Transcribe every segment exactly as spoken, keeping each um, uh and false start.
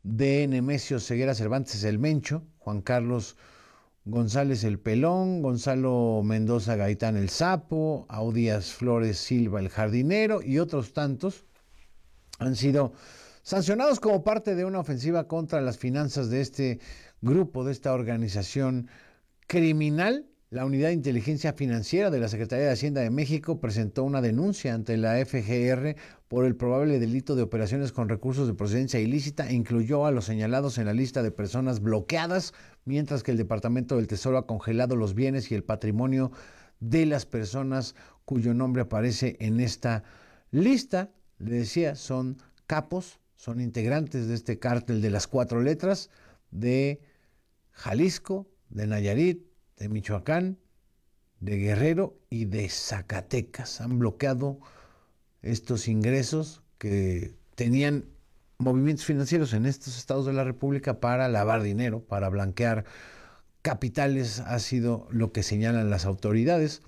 de Nemesio Ceguera Cervantes el Mencho, Juan Carlos González el Pelón, Gonzalo Mendoza Gaitán el Sapo, Audías Flores Silva el Jardinero y otros tantos han sido sancionados como parte de una ofensiva contra las finanzas de este grupo, de esta organización criminal. La Unidad de Inteligencia Financiera de la Secretaría de Hacienda de México presentó una denuncia ante la F G R por el probable delito de operaciones con recursos de procedencia ilícita e incluyó a los señalados en la lista de personas bloqueadas, mientras que el Departamento del Tesoro ha congelado los bienes y el patrimonio de las personas cuyo nombre aparece en esta lista. Le decía, son capos, son integrantes de este cártel de las cuatro letras de Jalisco, de Nayarit, de Michoacán, de Guerrero y de Zacatecas. Han bloqueado estos ingresos que tenían movimientos financieros en estos estados de la República para lavar dinero, para blanquear capitales, ha sido lo que señalan las autoridades.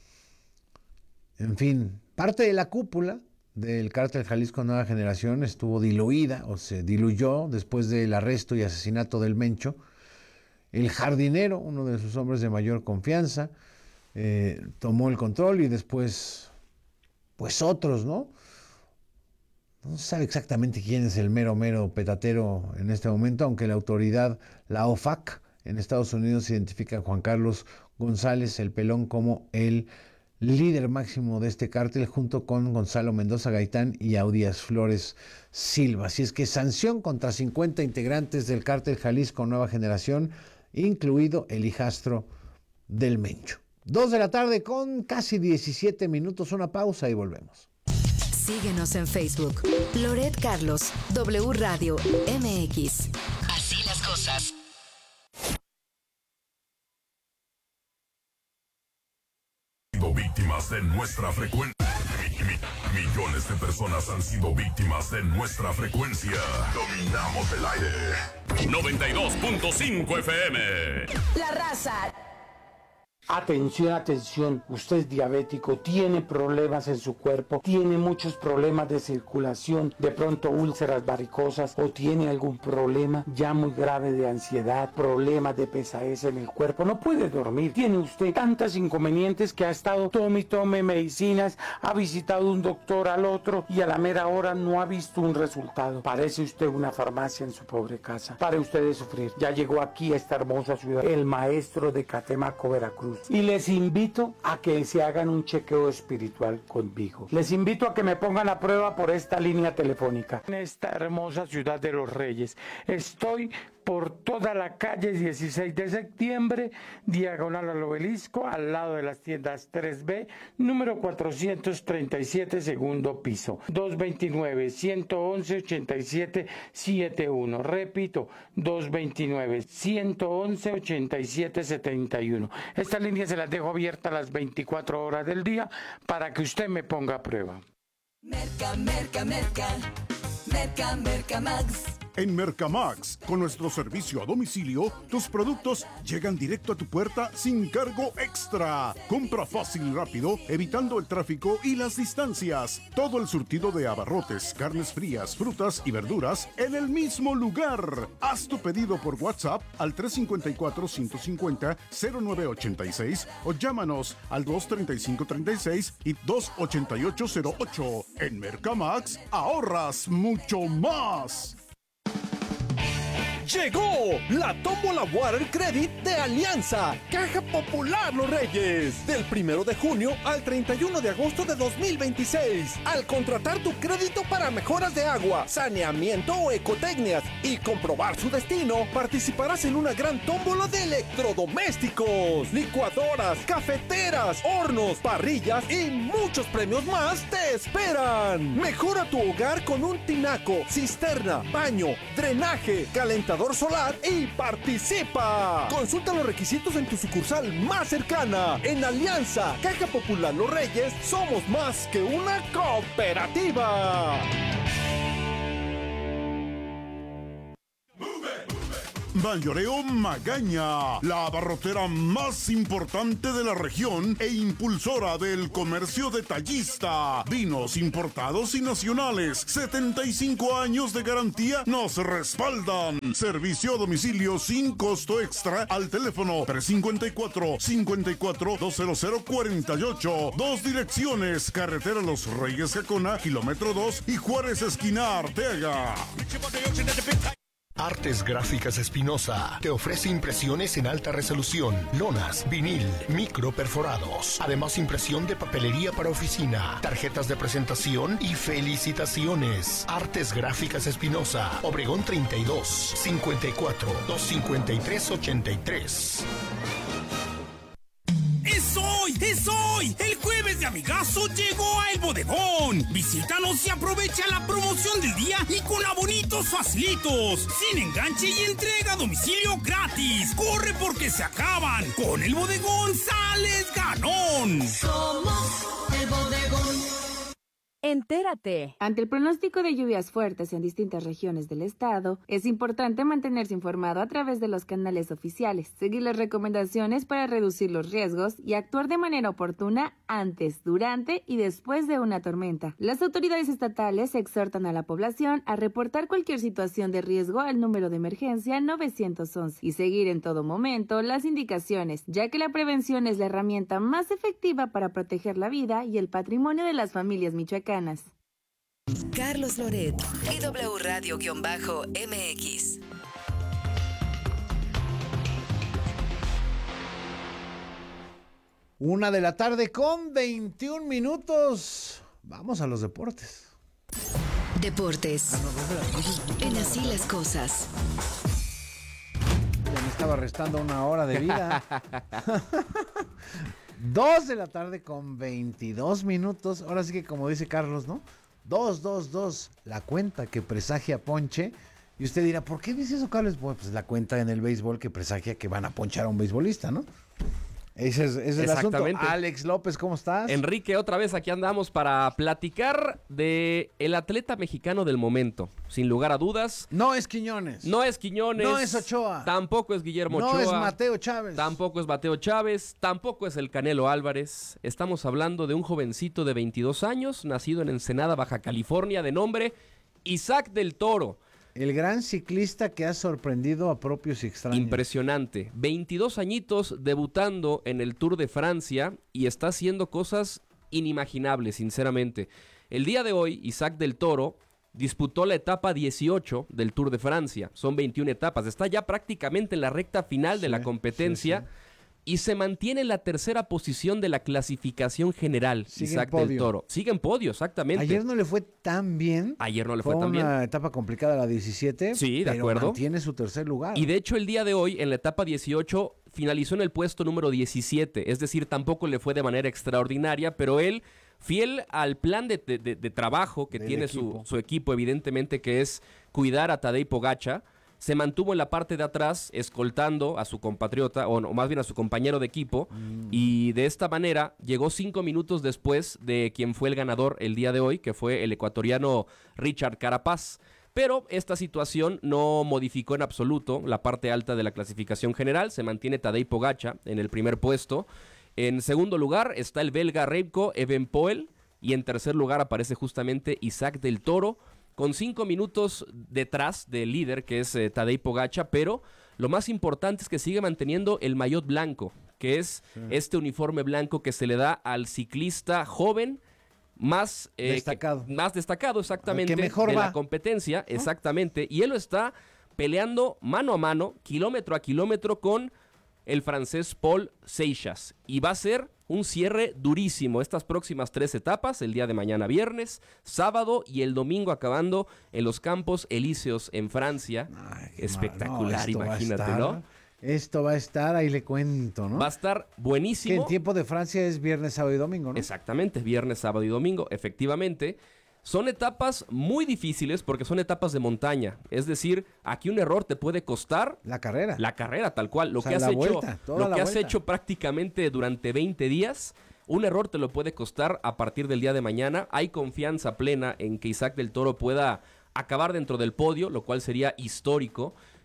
En fin, parte de la cúpula del cártel Jalisco Nueva Generación estuvo diluida o se diluyó después del arresto y asesinato del Mencho. El Jardinero, uno de sus hombres de mayor confianza, eh, tomó el control y después, pues otros, ¿no? No se sabe exactamente quién es el mero, mero petatero en este momento, aunque la autoridad, la O F A C, en Estados Unidos identifica a Juan Carlos González, el Pelón, como el líder máximo de este cártel, junto con Gonzalo Mendoza Gaitán y Audías Flores Silva. Así es que sanción contra cincuenta integrantes del cártel Jalisco Nueva Generación, incluido el hijastro del Mencho. Dos de la tarde con casi diecisiete minutos, una pausa y volvemos. Síguenos en Facebook, Loret Carlos, W Radio M X. Así las cosas. Víctimas de nuestra frecuencia. Millones de personas han sido víctimas de nuestra frecuencia. Dominamos el aire. noventa y dos punto cinco F M. La Raza. Atención, atención, usted es diabético, tiene problemas en su cuerpo, tiene muchos problemas de circulación, de pronto úlceras varicosas o tiene algún problema ya muy grave de ansiedad, problemas de pesadez en el cuerpo, no puede dormir, tiene usted tantos inconvenientes que ha estado tome y tome medicinas, ha visitado un doctor al otro y a la mera hora no ha visto un resultado. Parece usted una farmacia en su pobre casa. Pare usted de sufrir, ya llegó aquí a esta hermosa ciudad el maestro de Catemaco, Veracruz. Y les invito a que se hagan un chequeo espiritual conmigo. Les invito a que me pongan a prueba por esta línea telefónica. En esta hermosa ciudad de los Reyes. Estoy por toda la calle dieciséis de septiembre, diagonal al Obelisco, al lado de las tiendas tres B, número cuatrocientos treinta y siete, segundo piso, dos veintinueve, ciento once, ochenta y siete setenta y uno. Repito, dos veintinueve, ciento once, ochenta y siete setenta y uno. Esta línea se las dejo abierta las veinticuatro horas del día para que usted me ponga a prueba. Merca, merca, merca, merca, merca Max. En Mercamax, con nuestro servicio a domicilio, tus productos llegan directo a tu puerta sin cargo extra. Compra fácil y rápido, evitando el tráfico y las distancias. Todo el surtido de abarrotes, carnes frías, frutas y verduras en el mismo lugar. Haz tu pedido por WhatsApp al tres cinco cuatro, cinco cinco cero, cero nueve ocho seis o llámanos al dos treinta y cinco treinta y seis y dos ochenta y ocho cero ocho. En Mercamax, ahorras mucho más. Llegó la tómbola Water Credit de Alianza, Caja Popular Los Reyes, del primero de junio al treinta y uno de agosto de dos mil veintiséis. Al contratar tu crédito para mejoras de agua, saneamiento o ecotecnias y comprobar su destino, participarás en una gran tómbola de electrodomésticos, licuadoras, cafeteras, hornos, parrillas y muchos premios más te esperan. Mejora tu hogar con un tinaco, cisterna, baño, drenaje, calentador solar y participa. Consulta los requisitos en tu sucursal más cercana. En Alianza, Caja Popular Los Reyes, somos más que una cooperativa. Mayoreo Magaña, la abarrotera más importante de la región e impulsora del comercio detallista. Vinos importados y nacionales, setenta y cinco años de garantía nos respaldan. Servicio a domicilio sin costo extra al teléfono tres cinco cuatro, cinco cuatro, dos cero cero cuatro ocho. Dos direcciones, carretera Los Reyes Jacona, kilómetro dos y Juárez esquina Arteaga. Artes Gráficas Espinosa te ofrece impresiones en alta resolución, lonas, vinil, micro perforados, además impresión de papelería para oficina, tarjetas de presentación y felicitaciones. Artes Gráficas Espinosa, Obregón treinta y dos, cincuenta y cuatro, doscientos cincuenta y tres, ochenta y tres. ¡Es hoy! ¡Es hoy! El jueves de Amigazo llegó a El Bodegón. Visítanos y aprovecha la promoción del día y con abonitos facilitos. Sin enganche y entrega a domicilio gratis. ¡Corre porque se acaban! Con El Bodegón sales ganón. Somos El Bodegón. Entérate. Ante el pronóstico de lluvias fuertes en distintas regiones del estado, es importante mantenerse informado a través de los canales oficiales, seguir las recomendaciones para reducir los riesgos y actuar de manera oportuna antes, durante y después de una tormenta. Las autoridades estatales exhortan a la población a reportar cualquier situación de riesgo al número de emergencia nueve once y seguir en todo momento las indicaciones, ya que la prevención es la herramienta más efectiva para proteger la vida y el patrimonio de las familias michoacanas. Carlos Loret, I W Radio-M X. Una de la tarde con veintiún minutos. Vamos a los deportes. Deportes. En Así las Cosas. Ya me estaba restando una hora de vida. Dos de la tarde con veintidós minutos. Ahora sí que como dice Carlos, ¿no? Dos, dos, dos. La cuenta que presagia ponche. Y usted dirá, ¿por qué dice eso, Carlos? Bueno, pues la cuenta en el béisbol que presagia que van a ponchar a un beisbolista, ¿no? Ese es, ese es el asunto. Alex López, ¿cómo estás? Enrique, otra vez aquí andamos para platicar de el atleta mexicano del momento. Sin lugar a dudas. No es Quiñones. No es Quiñones. No es Ochoa. Tampoco es Guillermo no Ochoa. No es Mateo Chávez. Tampoco es Mateo Chávez. Tampoco es el Canelo Álvarez. Estamos hablando de un jovencito de veintidós años, nacido en Ensenada, Baja California, de nombre Isaac del Toro. El gran ciclista que ha sorprendido a propios y extraños. Impresionante. veintidós añitos debutando en el Tour de Francia y está haciendo cosas inimaginables, sinceramente. El día de hoy, Isaac del Toro disputó la etapa dieciocho del Tour de Francia. Son veintiuna etapas. Está ya prácticamente en la recta final sí, de la competencia. Sí, sí. Y se mantiene en la tercera posición de la clasificación general, Sigue Isaac del Toro. Sigue en podio, exactamente. Ayer no le fue tan bien. Ayer no le fue, fue tan bien. Fue una etapa complicada la diecisiete. Sí, de pero acuerdo. mantiene su tercer lugar. Y de hecho el día de hoy, en la etapa dieciocho, finalizó en el puesto número diecisiete. Es decir, tampoco le fue de manera extraordinaria, pero él, fiel al plan de, de, de, de trabajo que Del tiene equipo. Su, su equipo, evidentemente, que es cuidar a Tadej Pogačar, se mantuvo en la parte de atrás, escoltando a su compatriota, o no, más bien a su compañero de equipo, mm. y de esta manera llegó cinco minutos después de quien fue el ganador el día de hoy, que fue el ecuatoriano Richard Carapaz. Pero esta situación no modificó en absoluto la parte alta de la clasificación general. Se mantiene Tadej Pogačar en el primer puesto. En segundo lugar está el belga Remco Evenepoel, y en tercer lugar aparece justamente Isaac del Toro, con cinco minutos detrás del líder, que es eh, Tadej Pogačar, pero lo más importante es que sigue manteniendo el maillot blanco, que es sí. este uniforme blanco que se le da al ciclista joven más eh, destacado, que, más destacado exactamente que mejor de va. la competencia, ¿no? Exactamente, y él lo está peleando mano a mano, kilómetro a kilómetro con el francés Paul Seixas, y va a ser un cierre durísimo estas próximas tres etapas, el día de mañana viernes, sábado y el domingo acabando en los Campos Elíseos en Francia. Ay, espectacular, no, imagínate, ¿no? Esto va a estar, ahí le cuento, ¿no? Va a estar buenísimo. Que en tiempo de Francia es viernes, sábado y domingo, ¿no? Exactamente, viernes, sábado y domingo, efectivamente. Son etapas muy difíciles porque son etapas de montaña. Es decir, aquí un error te puede costar... La carrera. La carrera, tal cual. Lo o sea, que has, la hecho, vuelta, toda lo la que has vuelta. hecho prácticamente durante veinte días, un error te lo puede costar a partir del día de mañana. Hay confianza plena en que Isaac del Toro pueda acabar dentro del podio, lo cual sería histórico.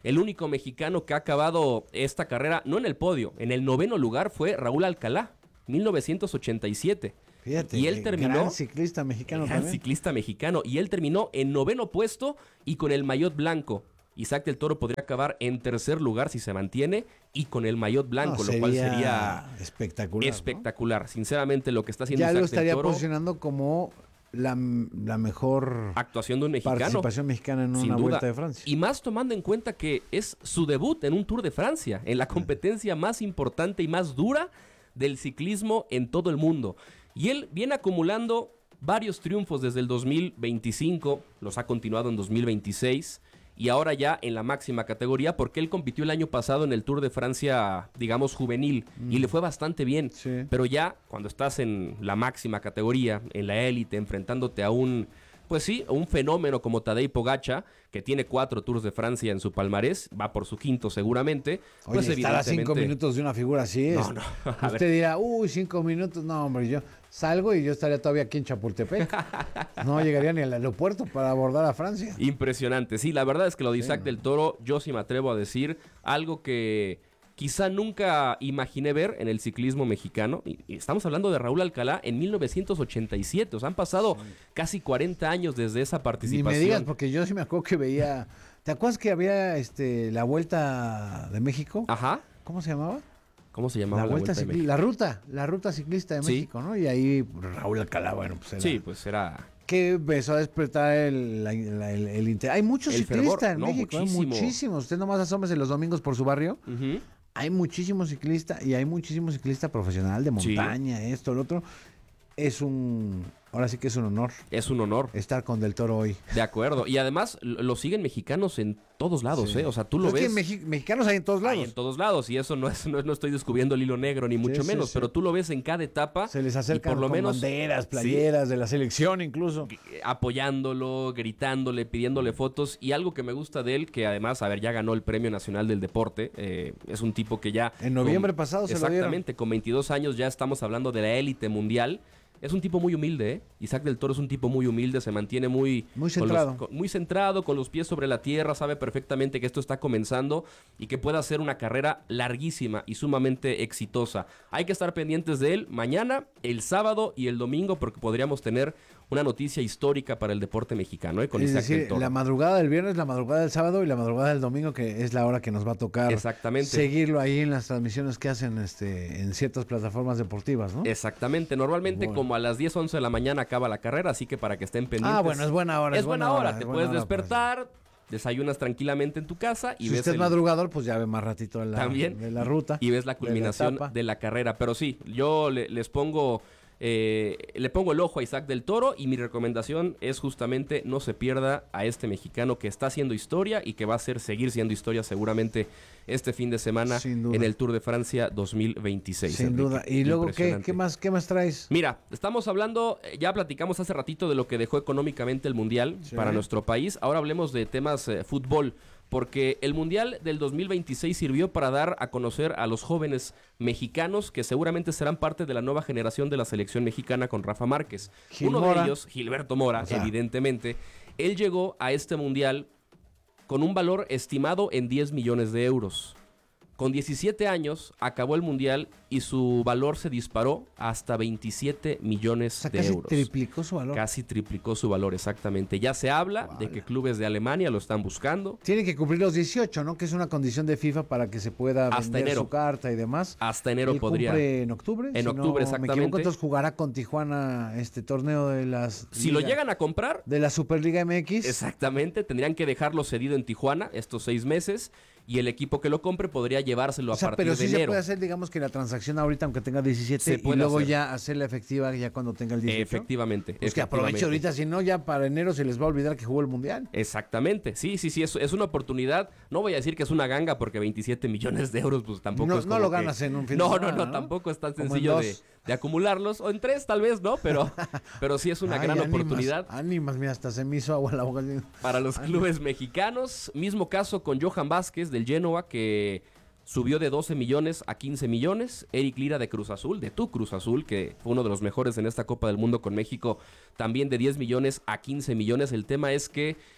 El único mexicano que ha acabado esta carrera, no en el podio, en el noveno lugar fue Raúl Alcalá, mil novecientos ochenta y siete. Fíjate, y él terminó, gran ciclista mexicano gran también. ciclista mexicano, y él terminó en noveno puesto y con el maillot blanco. Isaac del Toro podría acabar en tercer lugar si se mantiene y con el maillot blanco, No, lo cual sería espectacular. espectacular. ¿no? Sinceramente, lo que está haciendo ya Isaac lo estaría del Toro, posicionando como la, la mejor actuación de un mexicano, participación mexicana en sin una duda. Vuelta de Francia. Y más tomando en cuenta que es su debut en un Tour de Francia, en la competencia más importante y más dura del ciclismo en todo el mundo. Y él viene acumulando varios triunfos desde el dos mil veinticinco, los ha continuado en dos mil veintiséis y ahora ya en la máxima categoría, porque él compitió el año pasado en el Tour de Francia, digamos, juvenil, mm. y le fue bastante bien. Sí. Pero ya cuando estás en la máxima categoría, en la élite, enfrentándote a un, pues sí, un fenómeno como Tadej Pogačar, que tiene cuatro Tours de Francia en su palmarés, va por su quinto seguramente. Oye, pues estar a cinco minutos de una figura así es. No, no. A Usted ver. dirá, uy, cinco minutos. No, hombre, yo salgo y yo estaría todavía aquí en Chapultepec. No llegaría ni al aeropuerto para abordar a Francia. Impresionante. Sí, la verdad es que lo de Isaac Sí, del Toro, yo sí me atrevo a decir algo que quizá nunca imaginé ver en el ciclismo mexicano. Y, y estamos hablando de Raúl Alcalá en mil novecientos ochenta y siete. O sea, han pasado sí. casi cuarenta años desde esa participación. Ni me digas, porque yo sí me acuerdo que veía... ¿Te acuerdas que había este la Vuelta de México? Ajá. ¿Cómo se llamaba? ¿Cómo se llamaba la, la vuelta, vuelta de cicli- México? La ruta, la ruta ciclista de Sí. México, ¿no? Y ahí Raúl Alcalá, bueno, pues era... Sí, pues era... que empezó a despertar el, la- la- el, el interés. Hay muchos El ciclistas fervor, en no, México, muchísimo. hay muchísimos. Usted nomás asómese los domingos por su barrio. Uh-huh. Hay muchísimos ciclistas y hay muchísimos ciclistas profesional de montaña, sí. esto, lo otro. Es un... Ahora sí que es un honor. Es un honor. Estar con Del Toro hoy. De acuerdo. Y además lo lo siguen mexicanos en todos lados, Sí. ¿eh? O sea, tú lo es ves... que mexi- mexicanos hay en todos lados. Hay en todos lados. Y eso no es, no, es- no estoy descubriendo el hilo negro, ni mucho sí, menos. sí. Pero tú lo ves en cada etapa. Se les y acercan por lo con menos banderas, sí, playeras de la selección incluso. apoyándolo, gritándole, pidiéndole fotos. Y algo que me gusta de él, que además, a ver, ya ganó el Premio Nacional del Deporte. Eh, es un tipo que ya... En noviembre pasado se lo dieron. Exactamente, con veintidós años ya estamos hablando de la élite mundial. Es un tipo muy humilde, ¿eh? Isaac del Toro es un tipo muy humilde, se mantiene muy... Muy con los- centrado. con- muy centrado, con los pies sobre la tierra, sabe perfectamente que esto está comenzando y que puede hacer una carrera larguísima y sumamente exitosa. Hay que estar pendientes de él mañana, el sábado y el domingo, porque podríamos tener una noticia histórica para el deporte mexicano, ¿eh? Con Es Isaac decir, del Toro. la madrugada del viernes, la madrugada del sábado y la madrugada del domingo, que es la hora que nos va a tocar Exactamente. seguirlo ahí en las transmisiones que hacen este en ciertas plataformas deportivas, ¿no? Exactamente, normalmente Bueno. como a las diez, once de la mañana acaba la carrera, así que para que estén pendientes. Ah, bueno, es buena hora. Es buena hora, te es puedes buena hora para despertar, desayunas tranquilamente en tu casa y Si ves usted es el- madrugador, pues ya ve más ratito de la, También. de la ruta. y ves la culminación etapa. de la, carrera. Pero sí, yo le- les pongo eh, le pongo el ojo a Isaac del Toro y mi recomendación es justamente no se pierda a este mexicano que está haciendo historia y que va a hacer seguir siendo historia seguramente este fin de semana Sin duda. en el Tour de Francia dos mil veintiséis. Sin Enrique. duda. Y luego, ¿qué, Impresionante. qué más qué más traes? Mira, estamos hablando, eh, ya platicamos hace ratito de lo que dejó económicamente el Mundial Sí. para nuestro país. Ahora hablemos de temas eh, fútbol, porque el Mundial del dos mil veintiséis sirvió para dar a conocer a los jóvenes mexicanos que seguramente serán parte de la nueva generación de la selección mexicana con Rafa Márquez. Gil Uno Mora. de ellos, Gilberto Mora, O sea. evidentemente, él llegó a este Mundial con un valor estimado en diez millones de euros. Con diecisiete años acabó el Mundial y su valor se disparó hasta veintisiete millones O sea, de casi euros. triplicó su valor. Casi triplicó su valor, exactamente. Ya se habla de que clubes de Alemania lo están buscando. Tiene que cumplir los dieciocho, ¿no? Que es una condición de FIFA para que se pueda Hasta vender enero. su carta y demás. Hasta enero Él podría. cumple en octubre. En si octubre, no Me exactamente. equivoco, entonces jugará con Tijuana este torneo de las... Si lo Liga- llegan a comprar, De la Superliga M X. exactamente, tendrían que dejarlo cedido en Tijuana estos seis meses y el equipo que lo compre podría llevárselo O a sea, partir pero de sí se enero. puede hacer, digamos, que la transacción ahorita, aunque tenga diecisiete, Se y puede luego hacer. ya hacerla efectiva ya cuando tenga el dieciocho. Efectivamente. Pues que aproveche efectivamente. ahorita, si no, ya para enero se les va a olvidar que jugó el Mundial. Exactamente, sí, sí, sí, es, es una oportunidad. No voy a decir que es una ganga porque veintisiete millones de euros, pues tampoco No- es no como lo que- ganas en un fin de no, semana, No, no, ¿no? tampoco es tan Como en sencillo de, dos. de acumularlos, o en tres tal vez, ¿no? Pero, pero sí es una Ay, gran ánimas, oportunidad Ánimas, mira, hasta se me hizo agua la boca. para los clubes mexicanos. Mismo caso con Johan Vázquez del Genoa, que subió de doce millones a quince millones. Eric Lira de Cruz Azul, de tu Cruz Azul, que fue uno de los mejores en esta Copa del Mundo con México, también de diez millones a quince millones. El tema es que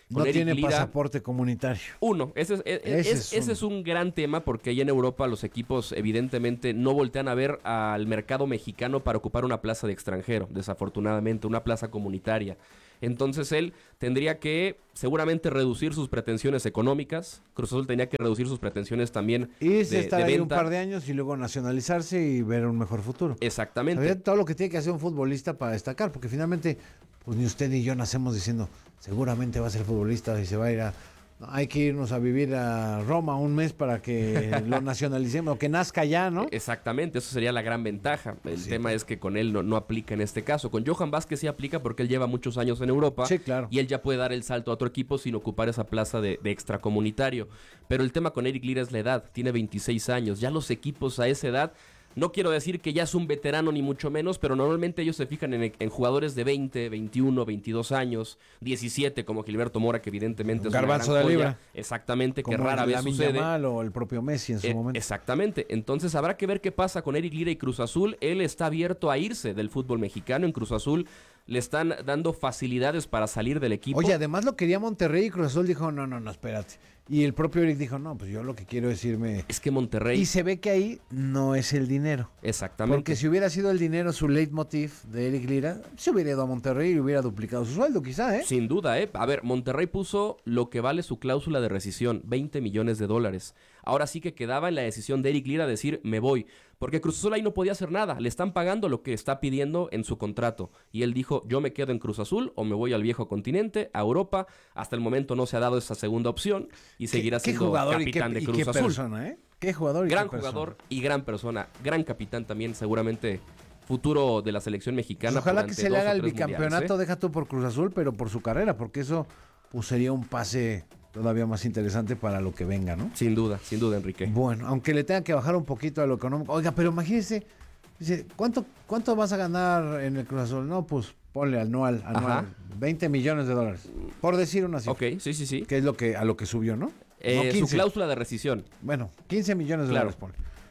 no Eric tiene Lira, pasaporte comunitario. Uno, ese es, es, ese, es, es, ese es un gran tema porque allá en Europa los equipos evidentemente no voltean a ver al mercado mexicano para ocupar una plaza de extranjero, desafortunadamente, una plaza comunitaria. Entonces él tendría que seguramente reducir sus pretensiones económicas. Cruz Azul tenía que reducir sus pretensiones también y de, estar de ahí venta. un par de años y luego nacionalizarse y ver un mejor futuro. Exactamente. ¿Sabía todo lo que tiene que hacer un futbolista para destacar? Porque finalmente, pues ni usted ni yo nacemos diciendo, seguramente va a ser futbolista y se va a ir a... No, hay que irnos a vivir a Roma un mes para que lo nacionalicemos, o que nazca ya, ¿no? Exactamente, eso sería la gran ventaja. El sí. tema es que con él no, no aplica en este caso. Con Johan Vázquez sí aplica porque él lleva muchos años en Europa. Sí, claro. Y él ya puede dar el salto a otro equipo sin ocupar esa plaza de, de extracomunitario. Pero el tema con Eric Lira es la edad. Tiene veintiséis años. Ya los equipos a esa edad... No quiero decir que ya es un veterano ni mucho menos, pero normalmente ellos se fijan en, en jugadores de veinte, veintiuno, veintidós años, diecisiete como Gilberto Mora, que evidentemente un es una garbanzo gran de joya. libra. Exactamente, como que rara vez sucede. Yamal o el propio Messi en su eh, momento. Exactamente, entonces habrá que ver qué pasa con Eric Lira y Cruz Azul. Él está abierto a irse del fútbol mexicano. En Cruz Azul le están dando facilidades para salir del equipo. Oye, además lo quería Monterrey y Cruz Azul dijo, no, no, no, espérate. Y el propio Eric dijo, no, pues yo lo que quiero es irme... Es que Monterrey... Y se ve que ahí no es el dinero. Exactamente. Porque si hubiera sido el dinero su leitmotiv de Eric Lira, se hubiera ido a Monterrey y hubiera duplicado su sueldo quizá, ¿eh? Sin duda, ¿eh? A ver, Monterrey puso lo que vale su cláusula de rescisión, veinte millones de dólares. Ahora sí que quedaba en la decisión de Eric Lira decir, me voy. Porque Cruz Azul ahí no podía hacer nada. Le están pagando lo que está pidiendo en su contrato. Y él dijo, yo me quedo en Cruz Azul o me voy al viejo continente, a Europa. Hasta el momento no se ha dado esa segunda opción y seguirá ¿Qué, siendo qué jugador capitán y qué, de Cruz y qué Azul. Persona, ¿eh? Qué jugador y Gran qué jugador persona. y gran persona. Gran capitán también, seguramente futuro de la selección mexicana. Pues ojalá que durante se le dos haga o el tres bicampeonato, mundiales, ¿eh? deja tú por Cruz Azul, pero por su carrera, porque eso pues, sería un pase todavía más interesante para lo que venga, ¿no? Sin duda, sin duda, Enrique. Bueno, aunque le tenga que bajar un poquito a lo económico. Oiga, pero imagínese, dice, ¿cuánto, cuánto vas a ganar en el Cruz Azul? No, pues ponle anual, anual, Ajá. veinte millones de dólares, por decir una cifra. Ok, sí, sí, sí. Que es lo que, a lo que subió, ¿no? Eh, no su quince. cláusula de rescisión. Bueno, quince millones de Claro. dólares, ponle.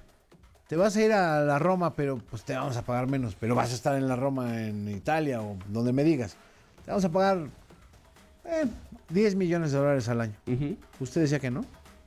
Te vas a ir a la Roma, pero pues te vamos a pagar menos, pero vas a estar en la Roma, en Italia o donde me digas. Te vamos a pagar eh, diez millones de dólares al año. Uh-huh. ¿Usted decía que no?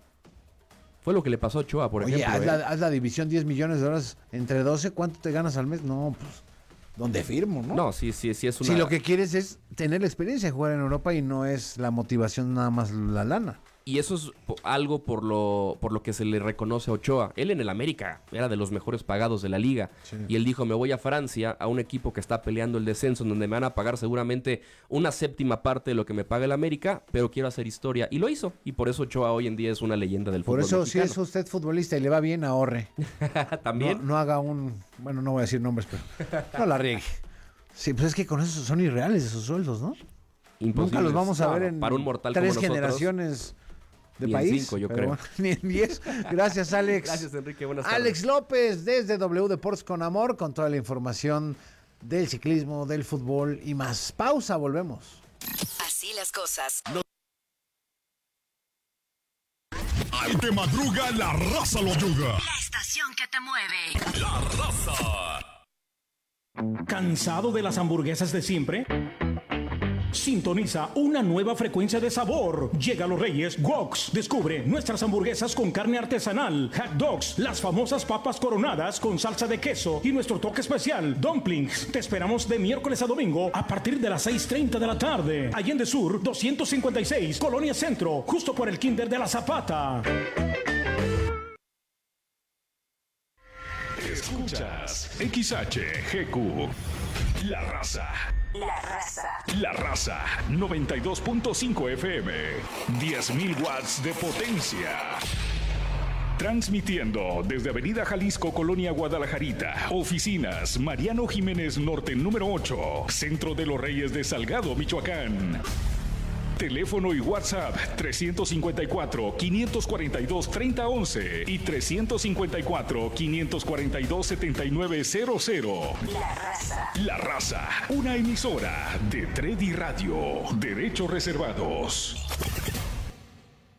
Fue lo que le pasó a Ochoa, por Oye, ejemplo. haz, ¿eh? la, haz la división diez millones de dólares entre doce, ¿cuánto te ganas al mes? No, pues, ¿dónde firmo, no? No, sí, sí, sí es una... Si lo que quieres es tener la experiencia de jugar en Europa y no es la motivación nada más la lana. Y eso es po- algo por lo, por lo que se le reconoce a Ochoa. Él en el América era de los mejores pagados de la liga. Sí. Y él dijo, me voy a Francia, a un equipo que está peleando el descenso, en donde me van a pagar seguramente una séptima parte de lo que me paga el América, pero quiero hacer historia. Y lo hizo. Y por eso Ochoa hoy en día es una leyenda del Por fútbol eso, si mexicano. es usted futbolista y le va bien, ahorre. También. No, no haga un... Bueno, no voy a decir nombres, pero no la riegue. Sí, pues es que con eso son irreales esos sueldos, ¿no? Imposibles. Nunca los vamos a No, ver no, en para un mortal tres como nosotros, generaciones de ni en país. cinco, yo pero creo. bueno, ni en diez. Gracias, Alex. Gracias, Enrique. Buenas tardes. Alex López desde W Deportes con Amor con toda la información del ciclismo, del fútbol y más. Pausa, volvemos. Así las cosas. Ahí te madruga la raza lo yuga. La estación que te mueve. La raza. ¿Cansado de las hamburguesas de siempre? Sintoniza una nueva frecuencia de sabor. Llega a Los Reyes Woks. Descubre nuestras hamburguesas con carne artesanal, hot dogs, las famosas papas coronadas con salsa de queso y nuestro toque especial, dumplings. Te esperamos de miércoles a domingo a partir de las seis treinta de la tarde. Allende Sur, doscientos cincuenta y seis, Colonia Centro, justo por el Kinder de la Zapata. Escuchas X H G Q. La raza. La raza. La raza. noventa y dos punto cinco F M. diez mil watts de potencia. Transmitiendo desde Avenida Jalisco, Colonia Guadalajarita. Oficinas Mariano Jiménez Norte número ocho. Centro de los Reyes de Salgado, Michoacán. Teléfono y WhatsApp trescientos cincuenta y cuatro, quinientos cuarenta y dos, treinta once y trescientos cincuenta y cuatro, quinientos cuarenta y dos, setenta y nueve cero cero. La raza. La raza, una emisora de Tredi Radio. Derechos reservados.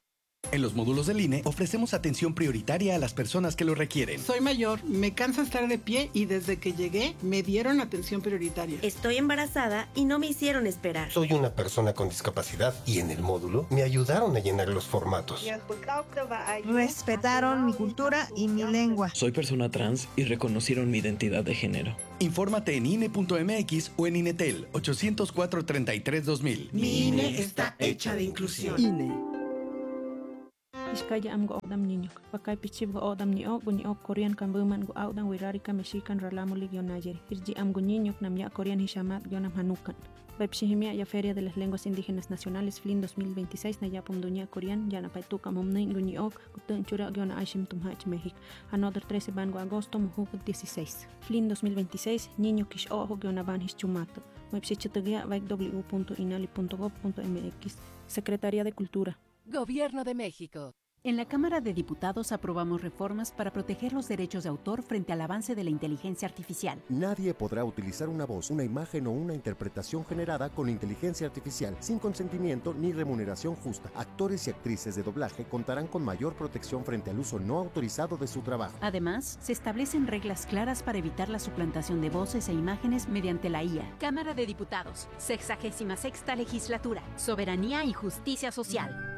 En los módulos del I N E ofrecemos atención prioritaria a las personas que lo requieren. Soy mayor, me cansa estar de pie y desde que llegué me dieron atención prioritaria. Estoy embarazada y no me hicieron esperar. Soy una persona con discapacidad y en el módulo me ayudaron a llenar los formatos. Respetaron mi cultura y mi lengua. Soy persona trans y reconocieron mi identidad de género. Infórmate en I N E punto M X o en INETEL ochocientos cuatro, treinta y tres, dos mil. Mi I N E está hecha de inclusión. I N E. Iskaya am go odam niño, pakay pichib go odam ni o guni o Korean kan buman go odam wirari ka mexican ralamo ligio nayer. Irji am go niño nam ya Korean hishamat gionam hanukan. Baipshihimia ya Feria de las Lenguas Indígenas Nacionales F L I N dos mil veintiséis na ya pumduña Korean ya na paituka momnei guni ok gutun chura giona aishim tumhach México. Another trece ban go agosto muhu dieciséis. F L I N dos mil veintiséis niño kish ojo giona ban hischumato. Baipshichitagia vaik w punto inali punto gov punto m x. Secretaría de Cultura. Gobierno de México. En la Cámara de Diputados aprobamos reformas para proteger los derechos de autor frente al avance de la inteligencia artificial. Nadie podrá utilizar una voz, una imagen o una interpretación generada con inteligencia artificial sin consentimiento ni remuneración justa. Actores y actrices de doblaje contarán con mayor protección frente al uso no autorizado de su trabajo. Además, se establecen reglas claras para evitar la suplantación de voces e imágenes mediante la I A. Cámara de Diputados, sexagésima sexta legislatura, soberanía y justicia social.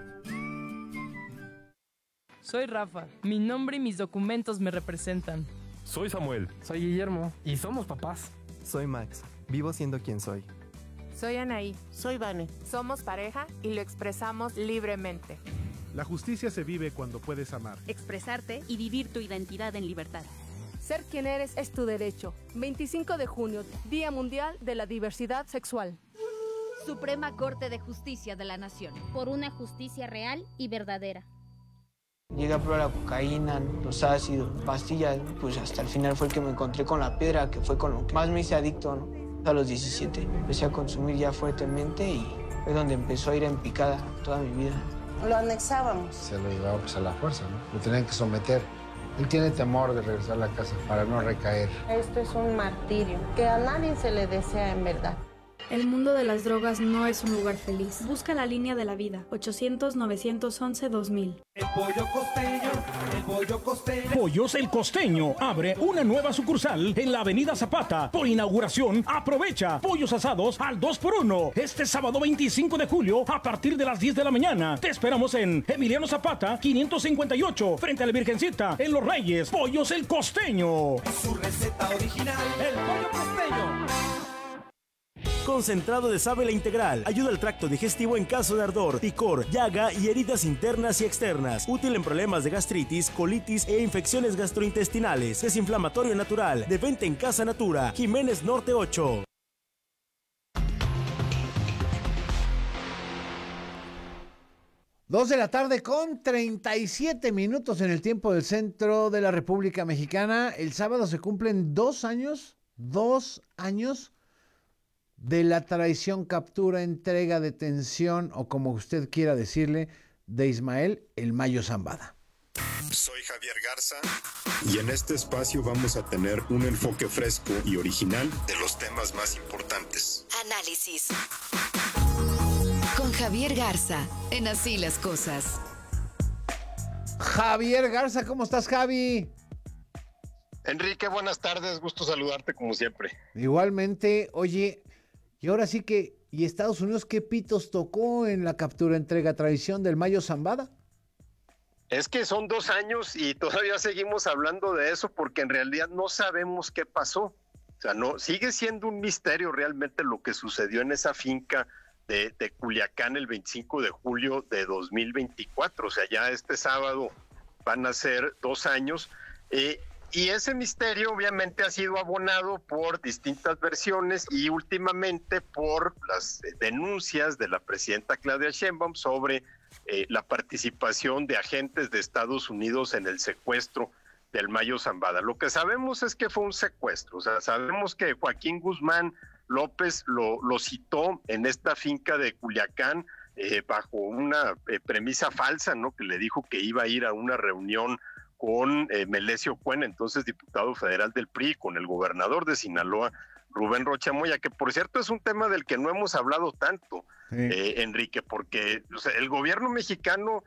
Soy Rafa, mi nombre y mis documentos me representan. Soy Samuel. Soy Guillermo y somos papás. Soy Max, vivo siendo quien soy. Soy Anaí. Soy Vane. Somos pareja y lo expresamos libremente. La justicia se vive cuando puedes amar, expresarte y vivir tu identidad en libertad. Ser quien eres es tu derecho. veinticinco de junio, Día Mundial de la Diversidad Sexual. Suprema Corte de Justicia de la Nación. Por una justicia real y verdadera. Llegué a probar la cocaína, los ácidos, pastillas, pues hasta el final fue el que me encontré con la piedra, que fue con lo que más me hice adicto, ¿no? A los diecisiete empecé a consumir ya fuertemente y fue donde empezó a ir en picada toda mi vida. Lo anexábamos. Se lo llevaba pues a la fuerza, ¿no? Lo tenían que someter. Él tiene temor de regresar a la casa para no recaer. Esto es un martirio que a nadie se le desea en verdad. El mundo de las drogas no es un lugar feliz. Busca la línea de la vida. ochocientos, novecientos once, dos mil. El pollo costeño, el pollo costeño. Pollos El Costeño abre una nueva sucursal en la Avenida Zapata. Por inauguración, aprovecha pollos asados al dos por uno. Este sábado veinticinco de julio a partir de las diez de la mañana. Te esperamos en Emiliano Zapata, quinientos cincuenta y ocho, frente a la Virgencita, en Los Reyes. Pollos El Costeño. Su receta original, el pollo costeño. Concentrado de sábila integral. Ayuda al tracto digestivo en caso de ardor, picor, llaga y heridas internas y externas. Útil en problemas de gastritis, colitis e infecciones gastrointestinales. Desinflamatorio natural. De venta en Casa Natura. Jiménez Norte ocho. Dos de la tarde con treinta y siete minutos en el tiempo del centro de la República Mexicana. El sábado se cumplen dos años, dos años de la traición, captura, entrega, detención o como usted quiera decirle, de Ismael El Mayo Zambada. Soy Javier Garza y en este espacio vamos a tener un enfoque fresco y original de los temas más importantes. Análisis con Javier Garza en Así las Cosas. Javier Garza, ¿cómo estás, Javi? Enrique, buenas tardes, gusto saludarte como siempre. Igualmente, oye, y ahora sí que, ¿y Estados Unidos qué pitos tocó en la captura, entrega, traición del Mayo Zambada? Es que son dos años y todavía seguimos hablando de eso porque en realidad no sabemos qué pasó. O sea, no, sigue siendo un misterio realmente lo que sucedió en esa finca de, de Culiacán el veinticinco de julio de dos mil veinticuatro. O sea, ya este sábado van a ser dos años. Eh, Y ese misterio obviamente ha sido abonado por distintas versiones y últimamente por las denuncias de la presidenta Claudia Sheinbaum sobre eh, la participación de agentes de Estados Unidos en el secuestro del Mayo Zambada. Lo que sabemos es que fue un secuestro, o sea, sabemos que Joaquín Guzmán López lo, lo citó en esta finca de Culiacán eh, bajo una eh, premisa falsa, ¿no? Que le dijo que iba a ir a una reunión con eh, Melesio Cuen, entonces diputado federal del P R I, con el gobernador de Sinaloa, Rubén Rocha Moya, que por cierto es un tema del que no hemos hablado tanto, sí. eh, Enrique, porque o sea, el gobierno mexicano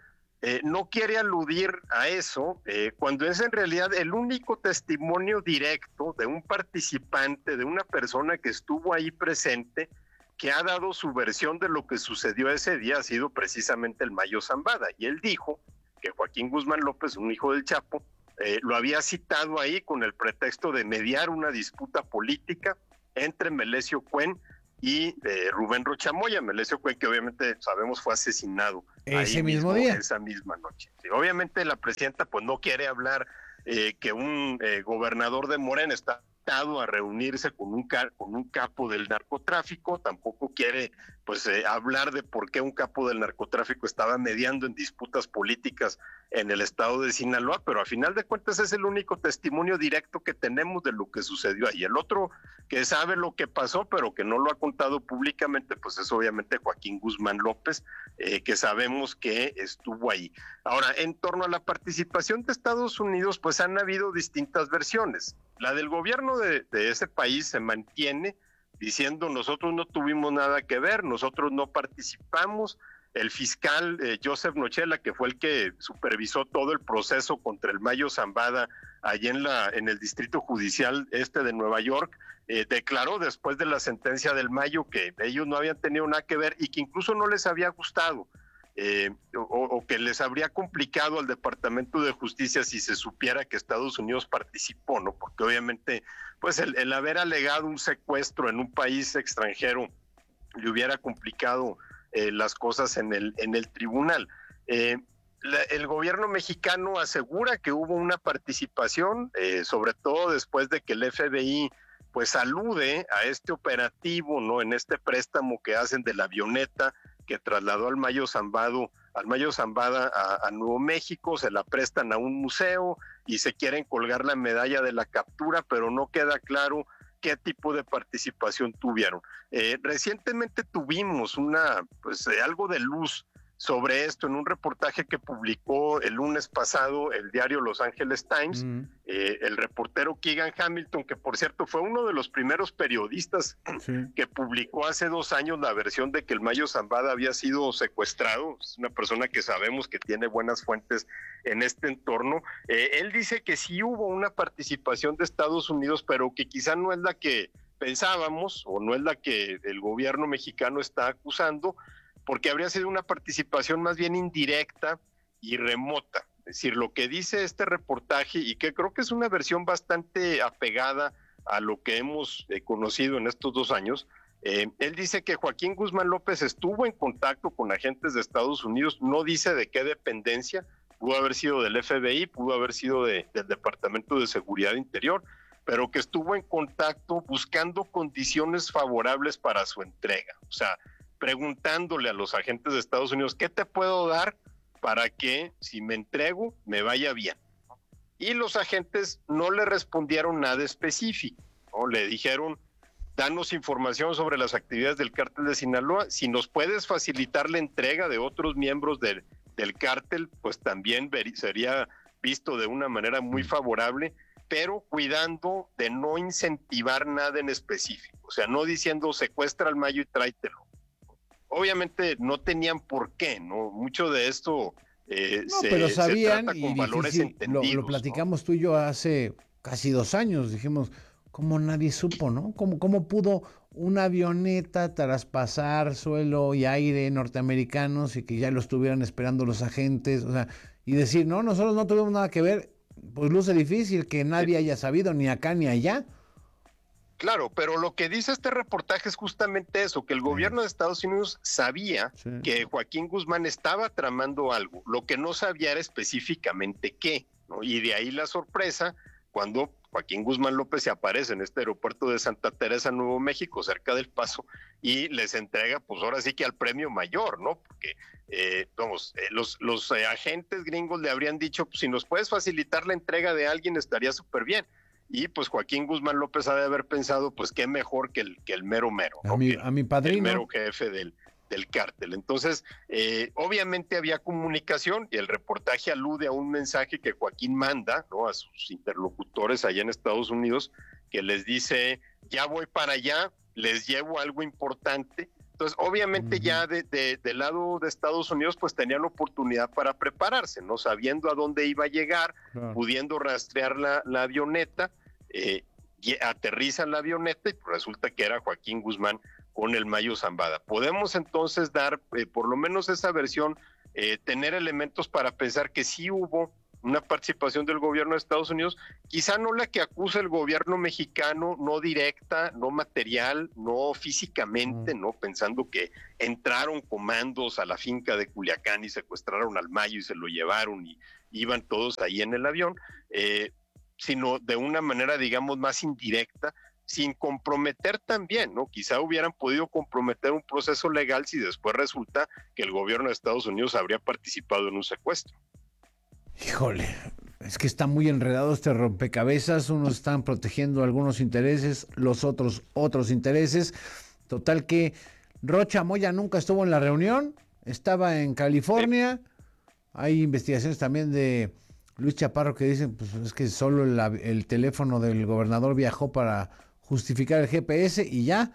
eh, no quiere aludir a eso, eh, cuando es en realidad el único testimonio directo de un participante, de una persona que estuvo ahí presente, que ha dado su versión de lo que sucedió ese día, ha sido precisamente el Mayo Zambada. Y él dijo que Joaquín Guzmán López, un hijo del Chapo, eh, lo había citado ahí con el pretexto de mediar una disputa política entre Melesio Cuen y eh, Rubén Rocha Moya. Melesio Cuen, que obviamente sabemos fue asesinado ese ahí mismo día, esa misma noche. Sí, obviamente la presidenta pues no quiere hablar eh, que un eh, gobernador de Morena está a reunirse con un con un capo del narcotráfico, tampoco quiere pues eh, hablar de por qué un capo del narcotráfico estaba mediando en disputas políticas en el estado de Sinaloa, pero a final de cuentas es el único testimonio directo que tenemos de lo que sucedió ahí. El otro que sabe lo que pasó, pero que no lo ha contado públicamente, pues es obviamente Joaquín Guzmán López, eh, que sabemos que estuvo ahí. Ahora, en torno a la participación de Estados Unidos, pues han habido distintas versiones. La del gobierno de, de ese país se mantiene diciendo nosotros no tuvimos nada que ver, nosotros no participamos. El fiscal eh, Joseph Nochela, que fue el que supervisó todo el proceso contra el Mayo Zambada allí en, la, en el Distrito Judicial Este de Nueva York, eh, declaró después de la sentencia del Mayo que ellos no habían tenido nada que ver y que incluso no les había gustado. Eh, o, o que les habría complicado al Departamento de Justicia si se supiera que Estados Unidos participó, ¿no? Porque obviamente, pues el, el haber alegado un secuestro en un país extranjero le hubiera complicado eh, las cosas en el, en el tribunal. Eh, la, el gobierno mexicano asegura que hubo una participación, eh, sobre todo después de que el F B I pues alude a este operativo, ¿no? En este préstamo que hacen de la avioneta que trasladó al Mayo Zambado, al Mayo Zambada a, a Nuevo México, se la prestan a un museo y se quieren colgar la medalla de la captura, pero no queda claro qué tipo de participación tuvieron. Eh, recientemente tuvimos una, pues eh, algo de luz sobre esto en un reportaje que publicó el lunes pasado el diario Los Angeles Times, mm. eh, el reportero Keegan Hamilton, que por cierto fue uno de los primeros periodistas sí. que publicó hace dos años la versión de que el Mayo Zambada había sido secuestrado. Es una persona que sabemos que tiene buenas fuentes en este entorno. Eh, él dice que sí hubo una participación de Estados Unidos, pero que quizá no es la que pensábamos o no es la que el gobierno mexicano está acusando, porque habría sido una participación más bien indirecta y remota. Es decir, lo que dice este reportaje, y que creo que es una versión bastante apegada a lo que hemos eh, conocido en estos dos años, eh, él dice que Joaquín Guzmán López estuvo en contacto con agentes de Estados Unidos, no dice de qué dependencia, pudo haber sido del F B I, pudo haber sido de, del Departamento de Seguridad Interior, pero que estuvo en contacto buscando condiciones favorables para su entrega. O sea, preguntándole a los agentes de Estados Unidos, ¿qué te puedo dar para que si me entrego me vaya bien? Y los agentes no le respondieron nada específico, ¿no? Le dijeron, danos información sobre las actividades del cártel de Sinaloa, si nos puedes facilitar la entrega de otros miembros del, del cártel, pues también ver, sería visto de una manera muy favorable, pero cuidando de no incentivar nada en específico, o sea, no diciendo secuestra al Mayo y tráetelo. Obviamente no tenían por qué, ¿no? Mucho de esto eh, no, se, pero sabían, se trata con y valores difícil, entendidos. Lo, lo platicamos ¿no? tú y yo hace casi dos años, dijimos, ¿cómo nadie supo, no? ¿Cómo, cómo pudo una avioneta traspasar suelo y aire norteamericanos y que ya lo estuvieran esperando los agentes? O sea, y decir, no, nosotros no tuvimos nada que ver, pues luce difícil que nadie haya sabido, ni acá ni allá. Claro, pero lo que dice este reportaje es justamente eso, que el gobierno de Estados Unidos sabía sí. que Joaquín Guzmán estaba tramando algo, lo que no sabía era específicamente qué, ¿no? Y de ahí la sorpresa cuando Joaquín Guzmán López se aparece en este aeropuerto de Santa Teresa, Nuevo México, cerca del Paso, y les entrega, pues ahora sí que al premio mayor, ¿no? Porque, eh, vamos, eh, los, los eh, agentes gringos le habrían dicho, pues si nos puedes facilitar la entrega de alguien estaría súper bien. Y pues Joaquín Guzmán López ha de haber pensado, pues qué mejor que el, que el mero mero, ¿no? A mi, a mi padrino. El mero jefe del, del cártel. Entonces, eh, obviamente había comunicación y el reportaje alude a un mensaje que Joaquín manda, ¿no? A sus interlocutores allá en Estados Unidos, que les dice, ya voy para allá, les llevo algo importante, Entonces, obviamente uh-huh. ya de, de, del lado de Estados Unidos, pues tenían la oportunidad para prepararse, ¿no? Sabiendo a dónde iba a llegar, claro. pudiendo rastrear la, la avioneta, eh, y aterrizan la avioneta y resulta que era Joaquín Guzmán con el Mayo Zambada. Podemos entonces dar, eh, por lo menos esa versión, eh, tener elementos para pensar que sí hubo una participación del gobierno de Estados Unidos, quizá no la que acusa el gobierno mexicano, no directa, no material, no físicamente, mm. no pensando que entraron comandos a la finca de Culiacán y secuestraron al Mayo y se lo llevaron y iban todos ahí en el avión, eh, sino de una manera, digamos, más indirecta, sin comprometer también, ¿no? Quizá hubieran podido comprometer un proceso legal si después resulta que el gobierno de Estados Unidos habría participado en un secuestro. Híjole, es que está muy enredado este rompecabezas, unos están protegiendo algunos intereses, los otros otros intereses. Total que Rocha Moya nunca estuvo en la reunión, estaba en California. Hay investigaciones también de Luis Chaparro que dicen, pues es que solo el, el teléfono del gobernador viajó para justificar el G P S y ya,